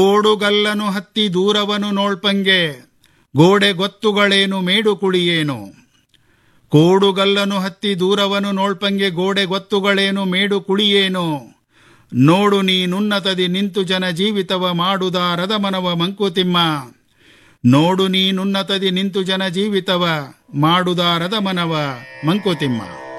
ಕೋಡುಗಲ್ಲನು ಹತ್ತಿ ದೂರವನು ನೋಳ್ಪಂಗೆ ಗೋಡೆ ಗೊತ್ತುಗಳೇನು ಮೇಡು ಕುಳಿಯೇನು. ಕೋಡುಗಲ್ಲನು ಹತ್ತಿ ದೂರವನು ನೋಳ್ಪಂಗೆ ಗೋಡೆ ಗೊತ್ತುಗಳೇನು ಮೇಡು ಕುಳಿಯೇನು. ನೋಡು ನೀನುನ್ನತದಿ ನಿಂತು ಜನ ಜೀವಿತವ ಮಾಡುದಾರದ ಮನವ ಮಂಕುತಿಮ್ಮ. ನೋಡು ನೀನುನ್ನತದಿ ನಿಂತು ಜನ ಜೀವಿತವ ಮಾಡುದಾರದ ಮನವ ಮಂಕುತಿಮ್ಮ.